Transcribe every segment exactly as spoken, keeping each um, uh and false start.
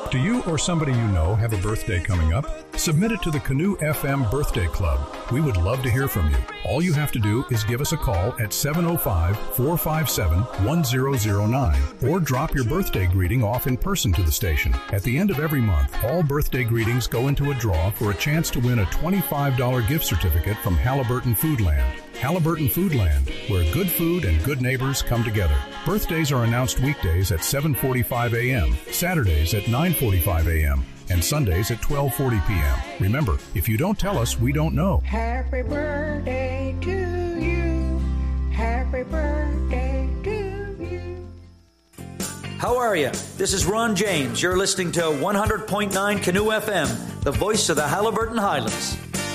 Do you or somebody you know have a birthday coming up? Submit it to the Canoe F M Birthday Club. We would love to hear from you. All you have to do is give us a call at seven oh five, four five seven, one oh oh nine or drop your birthday greeting off in person to the station. At the end of every month, all birthday greetings go into a draw for a chance to win a twenty-five dollars gift certificate from Halliburton Foodland. Halliburton Foodland, where good food and good neighbors come together. Birthdays are announced weekdays at seven forty-five a.m., Saturdays at nine forty-five a.m., and Sundays at twelve forty p.m. Remember, if you don't tell us, we don't know. Happy birthday to you. Happy birthday to you. How are you? This is Ron James. You're listening to one hundred point nine Canoe F M, the voice of the Halliburton Highlands.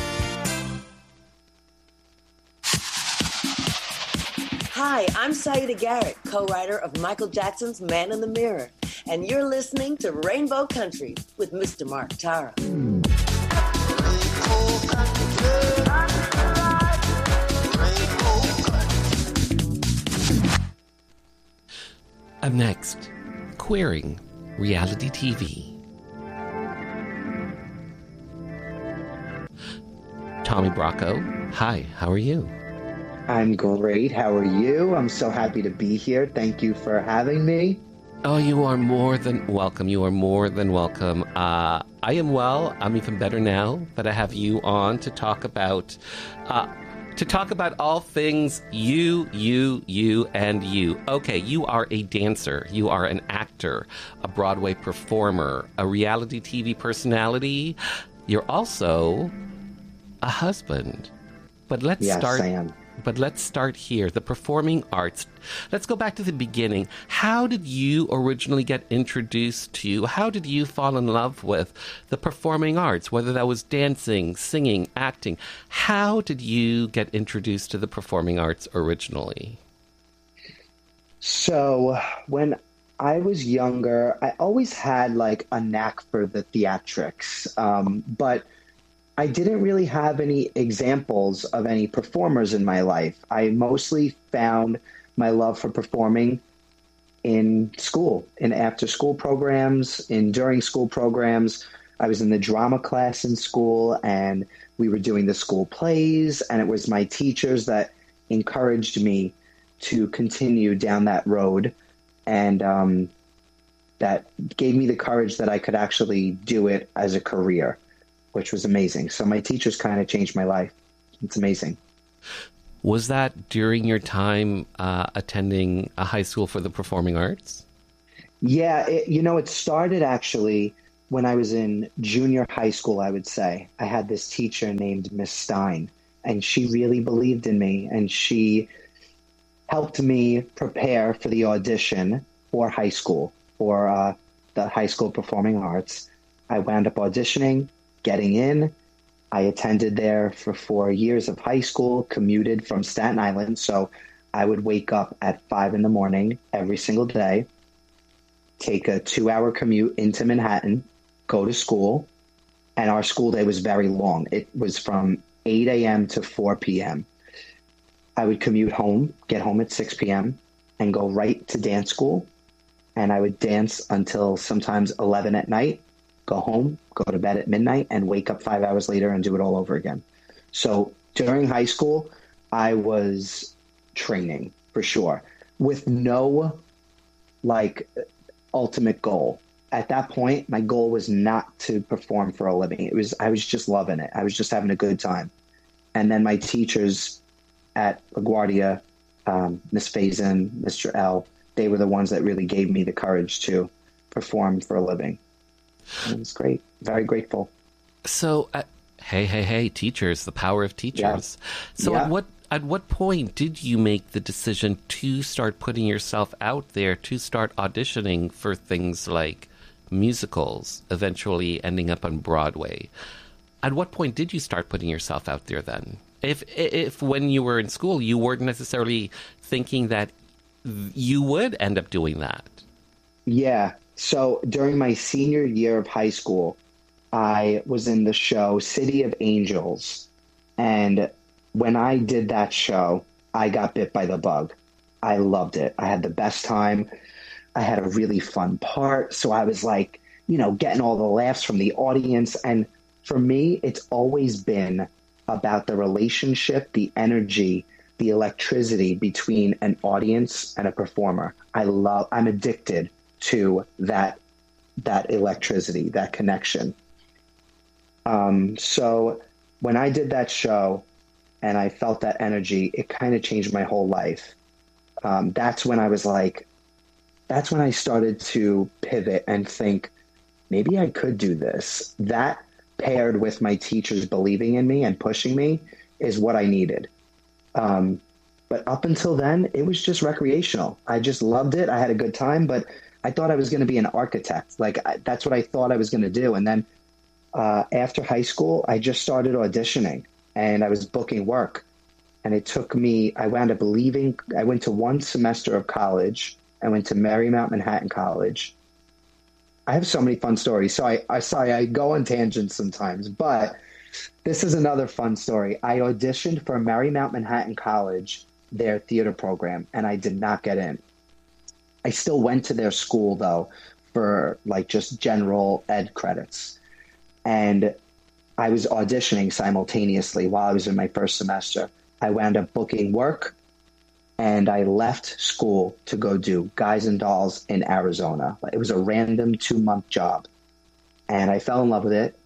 Hi, I'm Saida Garrett, co-writer of Michael Jackson's Man in the Mirror, and you're listening to Rainbow Country with Mister Mark Tara. Up next, Queering Reality T V. Tommy Bracco, hi, how are you? I'm great. How are you? I'm so happy to be here. Thank you for having me. Oh, you are more than welcome. You are more than welcome. Uh, I am well. I'm even better now that I have you on to talk about, uh, to talk about all things you, you, you, and you. Okay, you are a dancer. You are an actor, a Broadway performer, a reality T V personality. You're also a husband. But let's yes, start. I am. But let's start here. The performing arts. Let's go back to the beginning. How did you originally get introduced to, how did you fall in love with the performing arts, whether that was dancing, singing, acting? How did you get introduced to the performing arts originally? So when I was younger, I always had like a knack for the theatrics, um, but I didn't really have any examples of any performers in my life. I mostly found my love for performing in school, in after-school programs, in during-school programs. I was in the drama class in school, and we were doing the school plays, and it was my teachers that encouraged me to continue down that road, and um, that gave me the courage that I could actually do it as a career, which was amazing. So my teachers kind of changed my life. It's amazing. Was that during your time uh, attending a high school for the performing arts? Yeah, it, you know, it started actually when I was in junior high school, I would say. I had this teacher named Miss Stein, and she really believed in me, and she helped me prepare for the audition for high school, for uh, the high school performing arts. I wound up auditioning, getting in. I attended there for four years of high school, commuted from Staten Island. So I would wake up at five in the morning every single day, take a two hour commute into Manhattan, go to school. And our school day was very long. It was from eight a.m. to four p.m. I would commute home, get home at six p.m. and go right to dance school. And I would dance until sometimes eleven at night, go home, go to bed at midnight, and wake up five hours later and do it all over again. So during high school, I was training for sure with no like ultimate goal. At that point, my goal was not to perform for a living. It was, I was just loving it. I was just having a good time. And then my teachers at LaGuardia, um, Miss Faison, Mister L, they were the ones that really gave me the courage to perform for a living. It was great. Very grateful. So, uh, hey, hey, hey, teachers, the power of teachers. Yeah. So yeah. at what at what point did you make the decision to start putting yourself out there, to start auditioning for things like musicals, eventually ending up on Broadway? At what point did you start putting yourself out there then? If, if when you were in school, you weren't necessarily thinking that you would end up doing that. Yeah. So during my senior year of high school, I was in the show City of Angels. And when I did that show, I got bit by the bug. I loved it. I had the best time. I had a really fun part. So I was like, you know, getting all the laughs from the audience. And for me, it's always been about the relationship, the energy, the electricity between an audience and a performer. I love, I'm addicted to that, that electricity, that connection. Um, so when I did that show and I felt that energy, it kind of changed my whole life. Um, that's when I was like, that's when I started to pivot and think, maybe I could do this. That paired with my teachers believing in me and pushing me is what I needed. Um, but up until then, it was just recreational. I just loved it. I had a good time, but I thought I was going to be an architect. Like I, that's what I thought I was going to do. And then uh, after high school, I just started auditioning and I was booking work. And it took me, I wound up leaving. I went to one semester of college. I went to Marymount Manhattan College. I have so many fun stories. So I, I sorry, I go on tangents sometimes, but this is another fun story. I auditioned for Marymount Manhattan College, their theater program, and I did not get in. I still went to their school though, for like just general ed credits. And I was auditioning simultaneously while I was in my first semester. I wound up booking work. And I left school to go do Guys and Dolls in Arizona. It was a random two-month job. And I fell in love with it.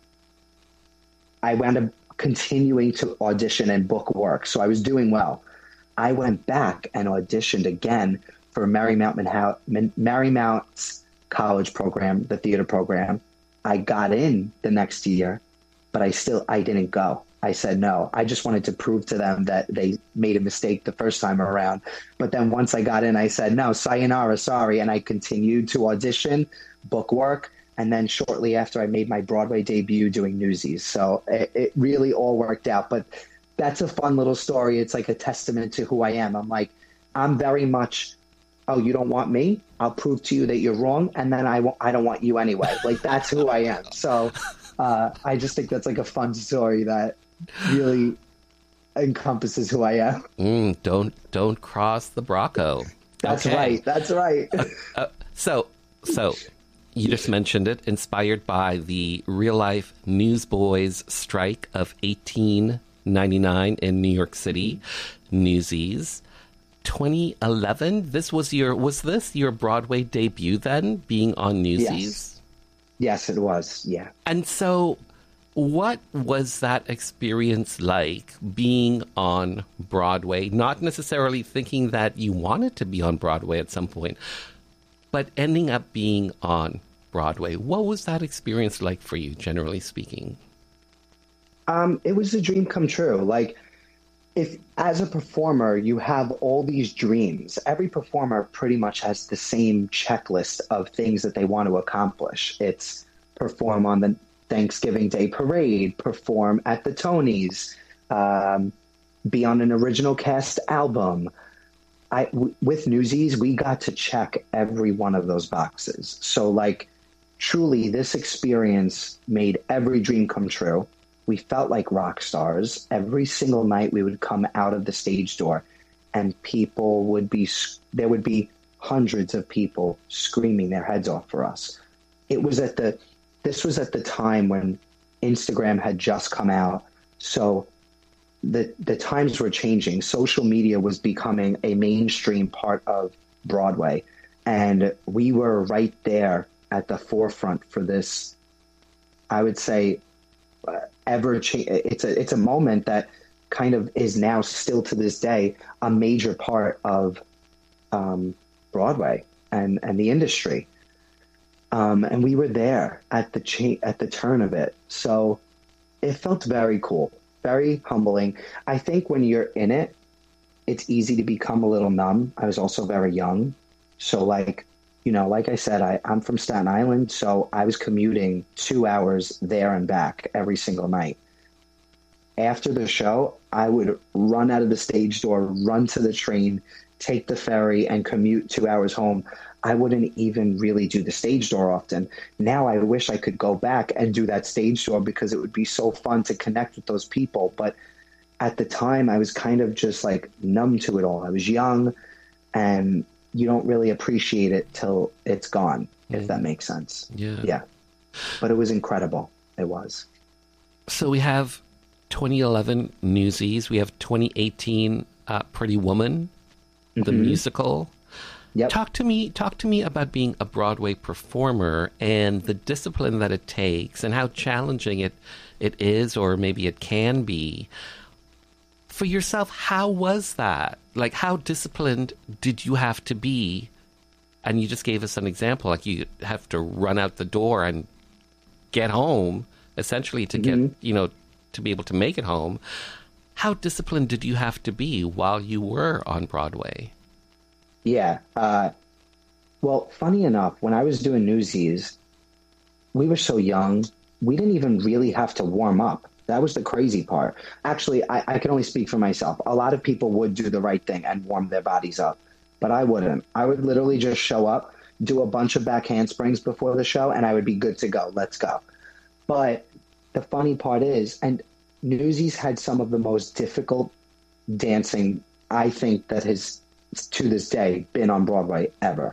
I wound up continuing to audition and book work. So I was doing well. I went back and auditioned again for Marymount, Manhattan, Marymount's college program, the theater program. I got in the next year, but I still, I didn't go. I said no. I just wanted to prove to them that they made a mistake the first time around. But then once I got in, I said, no, sayonara, sorry. And I continued to audition, book work. And then shortly after, I made my Broadway debut doing Newsies. So it, it really all worked out. But that's a fun little story. It's like a testament to who I am. I'm like, I'm very much, oh, you don't want me? I'll prove to you that you're wrong. And then I, won't, I don't want you anyway. Like, that's who I am. So uh, I just think that's like a fun story that really encompasses who I am. Mm, don't don't cross the Bracco. That's okay. right. That's right. uh, uh, so so you just mentioned it. Inspired by the real life Newsboys strike of eighteen ninety-nine in New York City, Newsies. twenty eleven. This was your was this your Broadway debut then, being on Newsies? Yes, yes it was. Yeah. And so, what was that experience like, being on Broadway? Not necessarily thinking that you wanted to be on Broadway at some point, but ending up being on Broadway. What was that experience like for you, generally speaking? Um, it was a dream come true. Like, if as a performer, you have all these dreams, every performer pretty much has the same checklist of things that they want to accomplish. It's perform on the Thanksgiving Day Parade, perform at the Tonys, um, be on an original cast album. I, w- with Newsies, we got to check every one of those boxes. So, like, truly, this experience made every dream come true. We felt like rock stars. Every single night we would come out of the stage door and people would be, there would be hundreds of people screaming their heads off for us. It was at the, this was at the time when Instagram had just come out. So the, the times were changing. Social media was becoming a mainstream part of Broadway. And we were right there at the forefront for this, I would say, uh, ever change. It's a, it's a moment that kind of is now still to this day a major part of um, Broadway and, and the industry. Um, and we were there at the cha- at the turn of it. So it felt very cool, very humbling. I think when you're in it, it's easy to become a little numb. I was also very young. So like, you know, like I said, I, I'm from Staten Island, so I was commuting two hours there and back every single night. After the show, I would run out of the stage door, run to the train, take the ferry, and commute two hours home. I wouldn't even really do the stage door often. Now I wish I could go back and do that stage door because it would be so fun to connect with those people. But at the time, I was kind of just like numb to it all. I was young, and you don't really appreciate it till it's gone, if that makes sense. Yeah. Yeah. but it was incredible. It was. So we have twenty eleven Newsies. We have twenty eighteen uh, Pretty Woman, the mm-hmm. musical. Yep. Talk to me. Talk to me about being a Broadway performer and the discipline that it takes, and how challenging it it is, or maybe it can be. For yourself, how was that? Like, how disciplined did you have to be? And you just gave us an example, like you have to run out the door and get home, essentially, to mm-hmm. get, you know, to be able to make it home. How disciplined did you have to be while you were on Broadway? Yeah. Uh, well, funny enough, when I was doing Newsies, we were so young, we didn't even really have to warm up. That was the crazy part. Actually, I, I can only speak for myself. A lot of people would do the right thing and warm their bodies up, but I wouldn't. I would literally just show up, do a bunch of back handsprings before the show, and I would be good to go. Let's go. But the funny part is, and Newsies had some of the most difficult dancing, I think, that has, to this day, been on Broadway ever.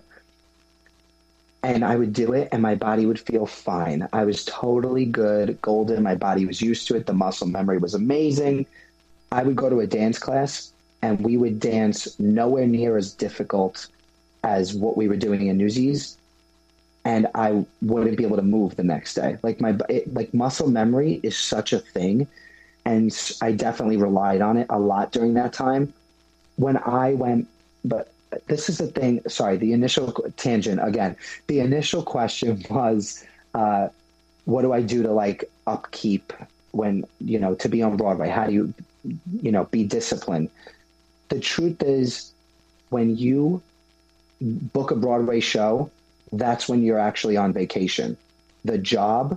And I would do it, and my body would feel fine. I was totally good, golden. My body was used to it. The muscle memory was amazing. I would go to a dance class, and we would dance nowhere near as difficult as what we were doing in Newsies, and I wouldn't be able to move the next day. Like my it, like muscle memory is such a thing, and I definitely relied on it a lot during that time. When I went, but. This is the thing. Sorry, the initial tangent again. The initial question was, uh, what do I do to like upkeep when, you know, to be on Broadway? How do you, you know, be disciplined? The truth is, when you book a Broadway show, that's when you're actually on vacation. The job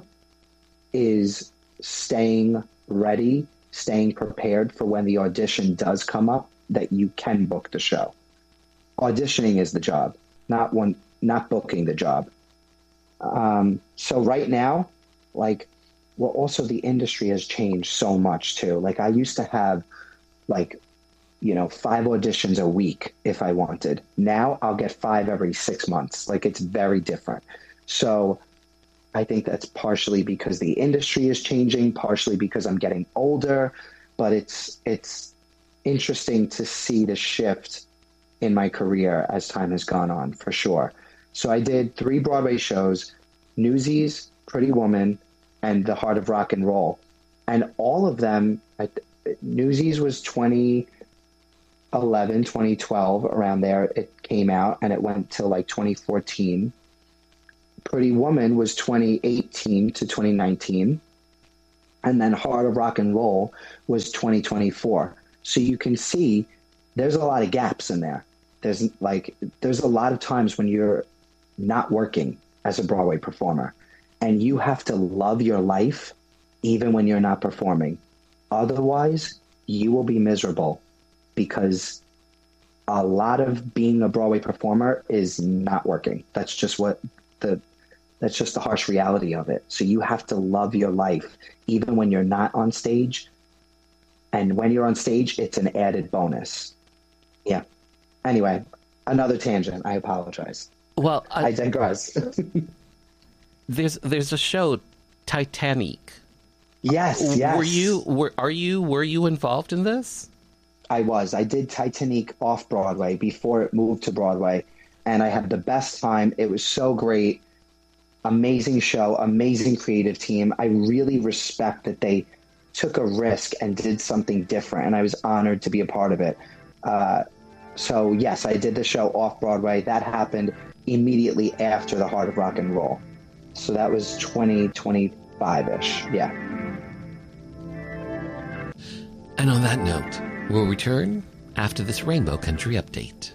is staying ready, staying prepared for when the audition does come up, that you can book the show. Auditioning is the job, not one, not booking the job. Um, so right now, like, well, also the industry has changed so much too. Like I used to have like, you know, five auditions a week if I wanted. Now I'll get five every six months. Like it's very different. So I think that's partially because the industry is changing, partially because I'm getting older, but it's, it's interesting to see the shift in my career as time has gone on, for sure. So I did three Broadway shows, Newsies, Pretty Woman, and The Heart of Rock and Roll. And all of them, I, Newsies was twenty eleven, twenty twelve, around there it came out, and it went till like twenty fourteen. Pretty Woman was twenty eighteen to twenty nineteen. And then Heart of Rock and Roll was twenty twenty-four. So you can see there's a lot of gaps in there. There's like, there's a lot of times when you're not working as a Broadway performer, and you have to love your life even when you're not performing. Otherwise, you will be miserable, because a lot of being a Broadway performer is not working. That's just what the, that's just the harsh reality of it. So you have to love your life even when you're not on stage. And when you're on stage, it's an added bonus. Yeah. Anyway, another tangent. I apologize. Well, I, I digress. there's there's a show, Titanic. Yes, yes. Were you were are you were you involved in this? I was. I did Titanic off Broadway before it moved to Broadway, and I had the best time. It was so great. Amazing show, amazing creative team. I really respect that they took a risk and did something different, and I was honored to be a part of it. Uh, so yes, I did the show off Broadway. That happened immediately after The Heart of Rock and Roll. So that was twenty twenty-five-ish, yeah. And on that note, we'll return after this Rainbow Country update.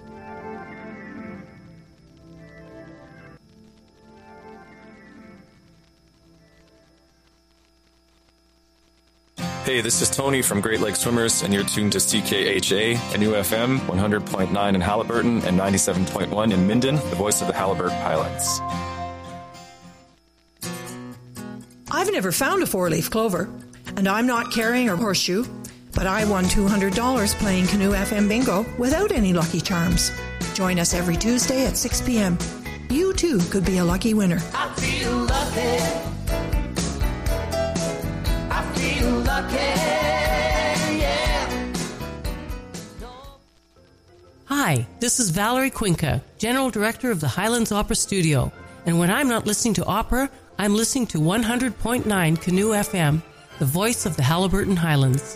Hey, this is Tony from Great Lakes Swimmers, and you're tuned to C K H A, N U F M, one hundred point nine in Halliburton and ninety-seven point one in Minden, the voice of the Halliburton Pilots. I've never found a four-leaf clover, and I'm not carrying a horseshoe, but I won two hundred dollars playing Canoe F M Bingo without any Lucky Charms. Join us every Tuesday at six p.m. You, too, could be a lucky winner. I feel lucky. Hi, this is Valerie Quinca, General Director of the Highlands Opera Studio. And when I'm not listening to opera, I'm listening to one hundred point nine Canoe F M, the voice of the Haliburton Highlands.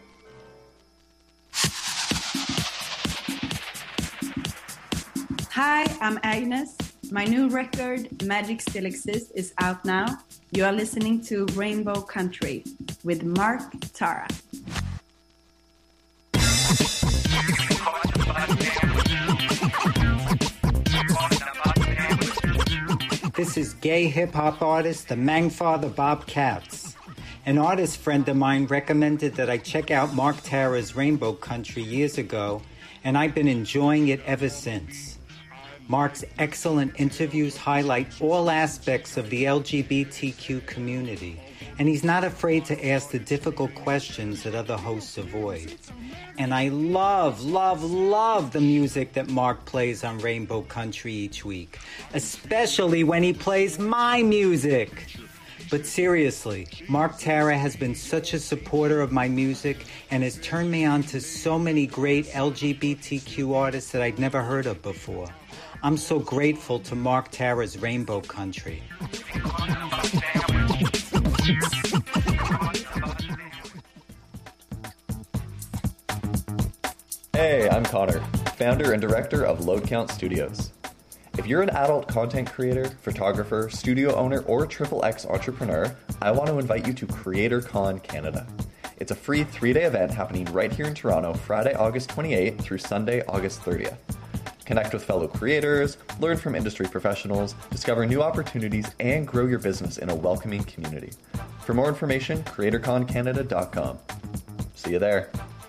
Hi, I'm Agnes. My new record, Magic Still Exists, is out now. You are listening to Rainbow Country with Mark Tara. This is gay hip-hop artist, the Mangfather Bob Katz. An artist friend of mine recommended that I check out Mark Tara's Rainbow Country years ago, and I've been enjoying it ever since. Mark's excellent interviews highlight all aspects of the L G B T Q community, and he's not afraid to ask the difficult questions that other hosts avoid. And I love, love, love the music that Mark plays on Rainbow Country each week, especially when he plays my music. But seriously, Mark Tara has been such a supporter of my music and has turned me on to so many great L G B T Q artists that I'd never heard of before. I'm so grateful to Mark Tara's Rainbow Country. Hey, I'm Connor, founder and director of Load Count Studios. If you're an adult content creator, photographer, studio owner, or triple X entrepreneur, I want to invite you to CreatorCon Canada. It's a free three-day event happening right here in Toronto, Friday, August twenty-eighth through Sunday, August thirtieth. Connect with fellow creators, learn from industry professionals, discover new opportunities, and grow your business in a welcoming community. For more information, creator con canada dot com. See you there.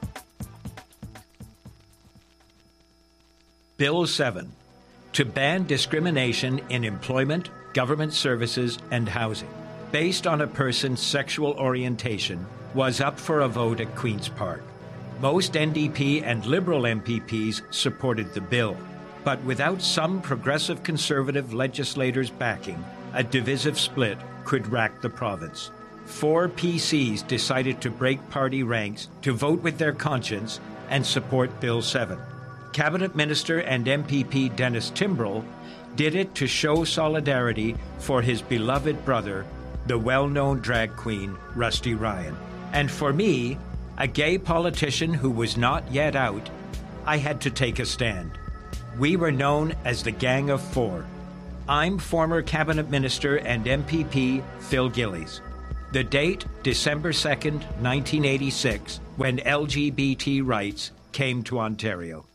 Bill seven, to ban discrimination in employment, government services, and housing, based on a person's sexual orientation, was up for a vote at Queen's Park. Most N D P and Liberal M P Ps supported the bill, but without some progressive Conservative legislators backing, a divisive split could rack the province. Four P Cs decided to break party ranks to vote with their conscience and support Bill seven. Cabinet Minister and M P P Dennis Timbrell did it to show solidarity for his beloved brother, the well-known drag queen Rusty Ryan. And for me, a gay politician who was not yet out, I had to take a stand. We were known as the Gang of Four. I'm former Cabinet Minister and M P P Phil Gillies. The date, December second, nineteen eighty-six, when L G B T rights came to Ontario.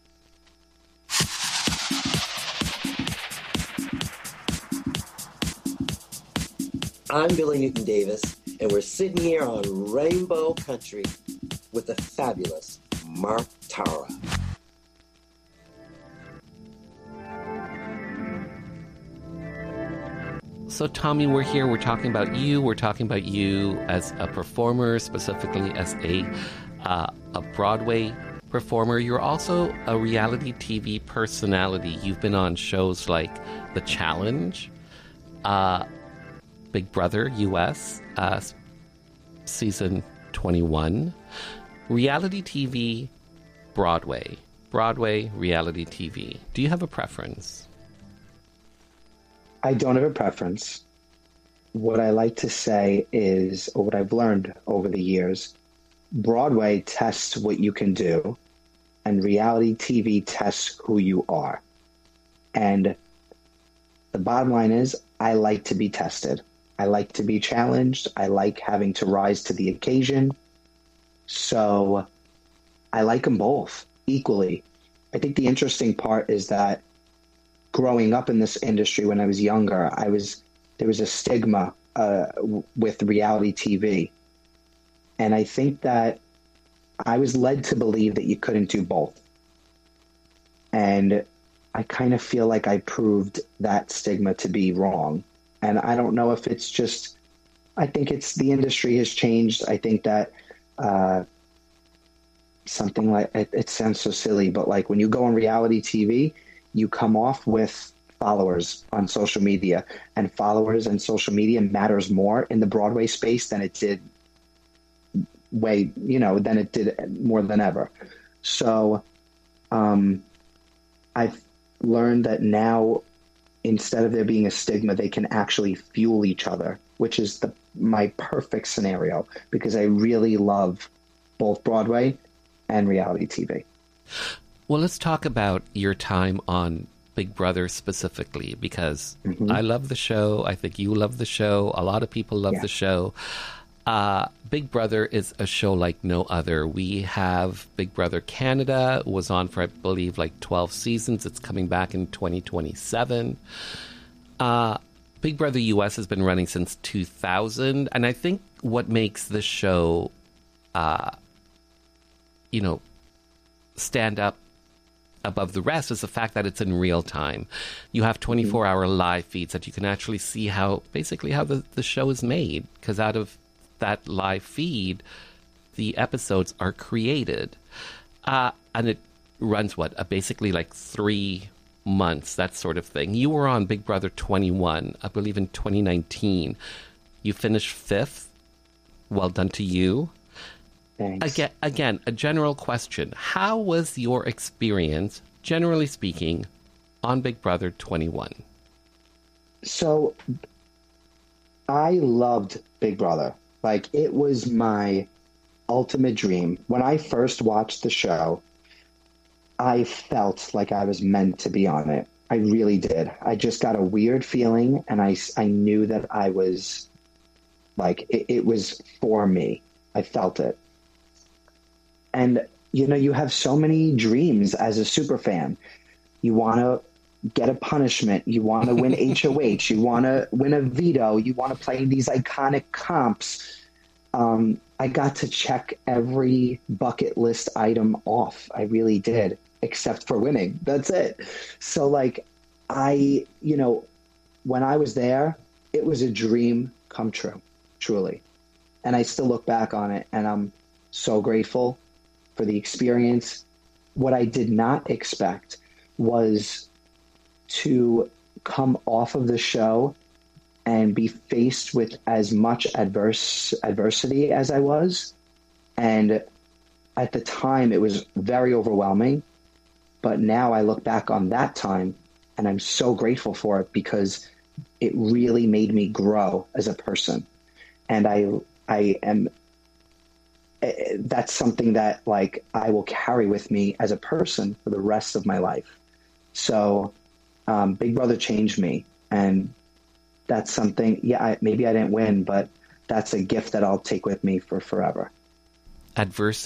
I'm Billy Newton-Davis, and we're sitting here on Rainbow Country with the fabulous Mark Tara. So, Tommy, we're here. We're talking about you. We're talking about you as a performer, specifically as a uh, a Broadway performer. You're also a reality T V personality. You've been on shows like The Challenge, uh, Big Brother U S, uh, season twenty-one. Reality T V, Broadway. Broadway, reality T V. Do you have a preference? I don't have a preference. What I like to say is, or what I've learned over the years, Broadway tests what you can do, and reality T V tests who you are. And the bottom line is, I like to be tested. I like to be challenged. I like having to rise to the occasion. So I like them both equally. I think the interesting part is that growing up in this industry when I was younger, I was there was a stigma uh, w- with reality T V. And I think that I was led to believe that you couldn't do both. And I kind of feel like I proved that stigma to be wrong. And I don't know if it's just, I think it's the industry has changed. I think that uh, something like, it, it sounds so silly, but like when you go on reality T V, you come off with followers on social media, and followers and social media matters more in the Broadway space than it did way, you know, than it did more than ever. So um, I've learned that now, instead of there being a stigma, they can actually fuel each other, which is the my perfect scenario, because I really love both Broadway and reality T V. Well, let's talk about your time on Big Brother specifically, because mm-hmm. I love the show. I think you love the show. A lot of people love yeah. the show. Uh, Big Brother is a show like no other. We have Big Brother Canada, was on for, I believe, like twelve seasons. It's coming back in twenty twenty-seven. Uh, Big Brother U S has been running since two thousand. And I think what makes the show, uh, you know, stand up above the rest is the fact that it's in real time. You have twenty-four hour live feeds that you can actually see how, basically how the, the show is made. Because out of that live feed, the episodes are created. Uh, and it runs, what, uh, basically like three months, that sort of thing. You were on Big Brother twenty-one, I believe in twenty nineteen. You finished fifth. Well done to you. Thanks. Again, again, a general question. How was your experience, generally speaking, on Big Brother twenty-one? So, I loved Big Brother. Like, it was my ultimate dream. When I first watched the show, I felt like I was meant to be on it. I really did. I just got a weird feeling, and I, I knew that I was, like, it, it was for me. I felt it. And, you know, you have so many dreams as a super fan. You want to get a punishment. You want to win H O H. You want to win a veto. You want to play these iconic comps. Um, I got to check every bucket list item off. I really did, except for winning. That's it. So, like, I, you know, when I was there, it was a dream come true, truly. And I still look back on it, and I'm so grateful for the experience. What I did not expect was to come off of the show and be faced with as much adverse adversity as I was. And at the time, it was very overwhelming. But now I look back on that time, and I'm so grateful for it, because it really made me grow as a person. And I, I am, that's something that, like, I will carry with me as a person for the rest of my life. So um, Big Brother changed me, and that's something, yeah, I, maybe I didn't win, but that's a gift that I'll take with me for forever. Adversity